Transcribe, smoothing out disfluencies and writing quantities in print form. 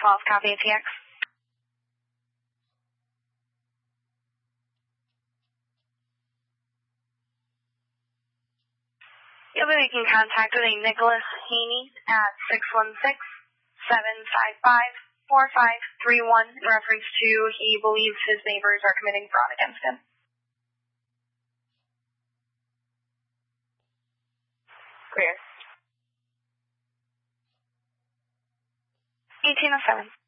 12, copy ATX. You'll be making contact with a Nicholas Haney at 616-755-4531 in reference to he believes his neighbors are committing fraud against him. Clear. 1807.